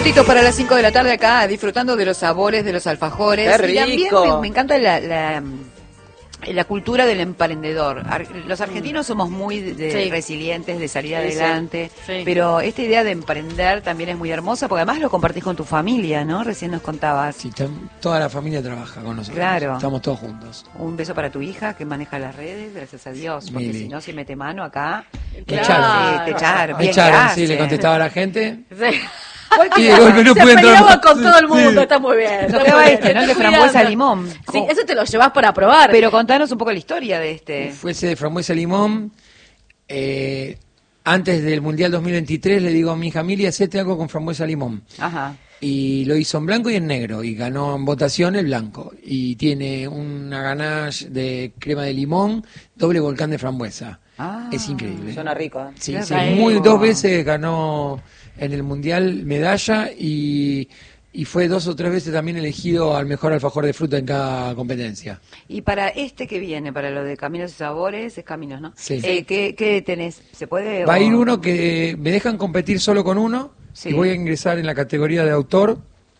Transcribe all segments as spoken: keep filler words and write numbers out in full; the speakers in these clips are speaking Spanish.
minutitos para las cinco de la tarde acá, disfrutando de los sabores de los alfajores. ¡Qué rico! Y también me, me encanta la, la, la cultura del emprendedor. Ar, los argentinos somos muy de, Sí. resilientes, de salir Sí, adelante, sí. Sí. pero esta idea de emprender también es muy hermosa, porque además lo compartís con tu familia, ¿no? Recién nos contabas. Sí, tam- toda la familia trabaja con nosotros. Claro. Estamos todos juntos. Un beso para tu hija que maneja las redes, gracias a Dios, porque Mili. si no, si mete mano acá, Claro. sí, te echaron. Me Bien, echaron, gracias. sí, le contestaba a la gente. Sí. Y de golpe no Se pude entrar. peleaba con todo el mundo, Sí. está muy bien. Nos está quedaba muy bien. este, ¿no? El de Estoy frambuesa cuidando. limón. Sí, Oh. ese te lo llevas para probar. Pero contanos un poco la historia de este. Fue ese de frambuesa limón. Eh, antes del Mundial dos mil veintitrés le digo a mi hija, Mili, hacete algo con frambuesa limón. Ajá. Y lo hizo en blanco y en negro. Y ganó en votación el blanco. Y tiene una ganache de crema de limón, doble volcán de frambuesa. Ah. Es increíble. Suena rico, ¿eh? Sí, Qué sí, rico. muy, dos veces ganó en el Mundial medalla y, y fue dos o tres veces también elegido al mejor alfajor de fruta en cada competencia. Y para este que viene, para lo de Caminos y Sabores, es Caminos, ¿no? Sí. Eh, ¿qué, qué tenés? ¿Se puede? Va a o- ir uno que me dejan competir solo con uno Sí. y voy a ingresar en la categoría de autor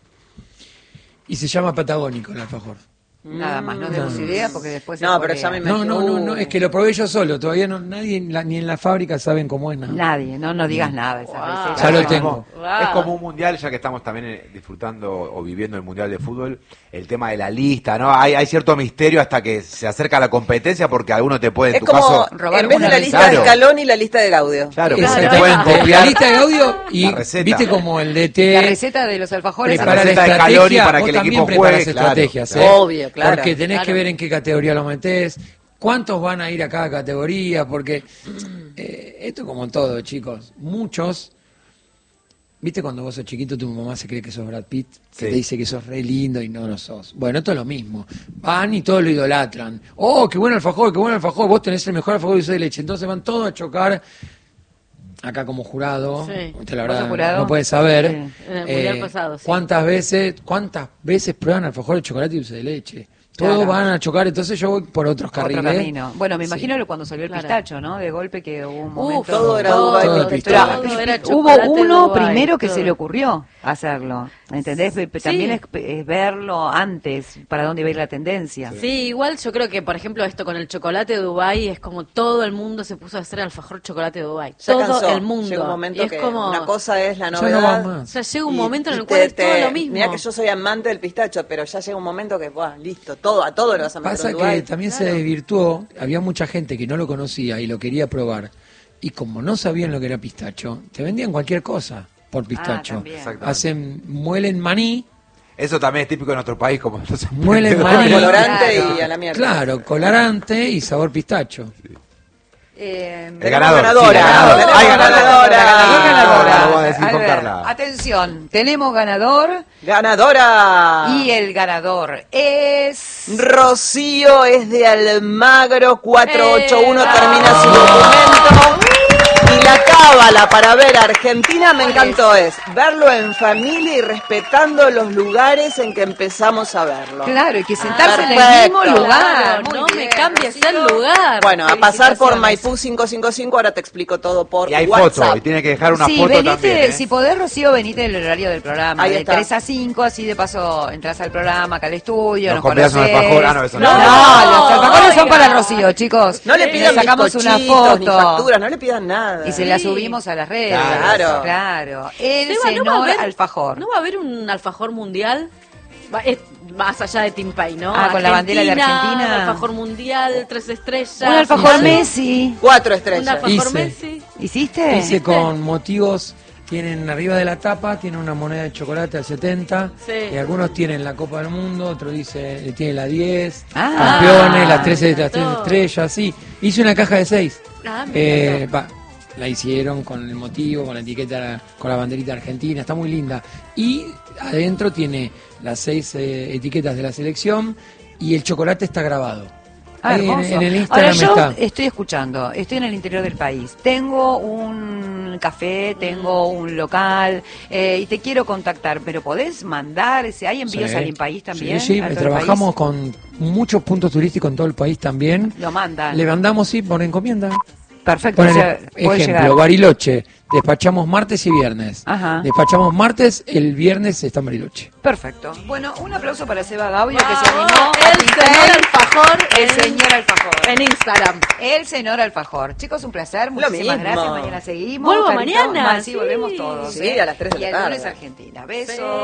y se llama Patagónico el alfajor. Nada más, no tenemos No. idea porque después se No, pero pone- ya me No, no, no, no, Uh. es que lo probé yo solo, todavía no, nadie en la- ni en la fábrica saben cómo es nada. Nadie, no, no digas nada de esa Wow. receta. Ya lo No. tengo. Wow. Es como un mundial, ya que estamos también eh, disfrutando o viviendo el mundial de fútbol, el tema de la lista, ¿no? Hay, hay cierto misterio hasta que se acerca la competencia porque alguno te puede, en Es tu como, caso... robar en vez de una la vez. lista Claro. de Scaloni y la lista de Gaudio. Claro, que se Exactamente. pueden La copiar lista de audio y La receta. viste como el D T La receta de los alfajores. La prepara la receta de estrategia, Scaloni para vos que el también equipo preparás juegue, claro, estrategias, claro. ¿eh? Obvio, claro, Porque tenés claro. que ver en qué categoría lo metés, cuántos van a ir a cada categoría, porque eh, esto como todo, chicos, muchos, viste cuando vos sos chiquito tu mamá se cree que sos Brad Pitt, que Sí. te dice que sos re lindo y no lo sos. Bueno, esto es lo mismo, van y todos lo idolatran. Oh, qué buen alfajor, qué buen alfajor, vos tenés el mejor alfajor de dulce de leche, entonces van todos a chocar. Acá como jurado, Sí. usted la ¿Vos verdad sos jurado? no puede saber Sí. En el mundial pasado, sí. cuántas veces, cuántas veces prueban alfajor de chocolate y dulce de leche. Todos Claro. van a chocar, entonces yo voy por otros Otro carriles. camino. Bueno, me Sí. imagino que cuando salió el Claro. pistacho, ¿no? De golpe que hubo un Uf, momento. todo era todo, Dubái, todo pistacho. pistacho. todo era Hubo chocolate uno Dubái, primero que todo. se le ocurrió hacerlo, ¿entendés? Pero Sí. También es, es verlo antes, para dónde iba a ir la tendencia. Sí, igual yo creo que, por ejemplo, esto con el chocolate de Dubái es como todo el mundo se puso a hacer alfajor chocolate de Dubái. Ya Todo cansó. el mundo. Llega un momento y es que como... una cosa es la Ya no novedad. va O más. sea, llega un y- momento en y el cual te- es todo te- lo mismo. Mirá que yo soy amante del pistacho, pero ya llega un momento que, buah, listo, todo, a todo lo vas a meter Pasa en que Dubái. también se desvirtuó, había mucha gente que no lo conocía y lo quería probar, y como no sabían lo que era pistacho, te vendían cualquier cosa por pistacho. también. Exactamente. Hacen, muelen maní, Eso también es típico de nuestro país, como los Muelen Con maní. colorante Claro. y a la mierda. claro, colorante y sabor pistacho. Eh, El Tenemos ganador, ganadora. sí, ganador. Tenemos Hay ganadora. ganadora. ganador, ganadora. Lo va a decir A con ver, Carla. atención, tenemos ganador Ganadora. y el ganador es... Rocío es de Almagro, cuatro ocho uno ¡Eh! termina su documento. Y la cábala para ver a Argentina me encantó es verlo en familia y respetando los lugares en que empezamos a verlo. Claro, hay que sentarse en el Perfecto. mismo lugar. Claro, Muy no bien, me cambies Rocío. el lugar. Bueno, a pasar por Felicitaciones. Maipú quinientos cincuenta y cinco, ahora te explico todo por Y hay WhatsApp. foto, y tiene que dejar una Sí, foto venite, también, ¿eh? si podés, Rocío, venite el horario del programa, Ahí de está. tres a cinco, así de paso entras al programa, acá al estudio, Nos nos convidás a un conocés. alfajor. Ah, no, eso no. No, No, los alfajores son oiga. para Rocío, chicos. No le pidan Le sacamos una bizcochitos, ni foto facturas, no le pidan nada. y se la Sí. subimos a las redes. Claro. Claro. El Seba, ¿no va a señor haber- alfajor. ¿No va a haber un alfajor mundial? Va- es más allá de Timpay, ¿no? Ah, con la bandera de Argentina. Alfajor mundial, tres estrellas. Un alfajor ¿no? Messi. Cuatro Un estrellas. alfajor Hice. Messi. ¿Hiciste? Hice con motivos, tienen arriba de la tapa, tienen una moneda de chocolate al setenta, Sí. y algunos tienen la Copa del Mundo, otro dice, tiene la diez, Ah. campeones, las tres, las tres todo. estrellas, sí. Hice una caja de seis. Ah, me Eh, encantó. va, la hicieron con el motivo, con la etiqueta, con la banderita argentina, está muy linda. Y adentro tiene las seis eh, etiquetas de la selección y el chocolate está grabado. Ah, Ahí en, hermoso. en el Ahora Instagram yo está. estoy escuchando, estoy en el interior del país, tengo un café, tengo un local eh, y te quiero contactar, pero ¿podés mandar? Si ¿Hay envíos Sí. al país también? Sí, sí, a todo el trabajamos país? con muchos puntos turísticos en todo el país también. Lo mandan. Le mandamos, sí, por encomienda. Perfecto. Ponele, o sea, puede ejemplo, llegar. Bariloche. Despachamos martes y viernes. Ajá. Despachamos martes, el viernes está en Bariloche. Perfecto. Bueno, un aplauso para Seba Gaudio que se Vamos, animó a el pintar señor alfajor el en- señor alfajor. En Instagram. El señor alfajor. Chicos, un placer. Lo Muchísimas mismo. gracias. Mañana seguimos. Vuelvo Carito. mañana, Ah, sí, sí. volvemos todos. Sí, ¿eh? a las tres de y la el tarde. lunes Argentina. Besos.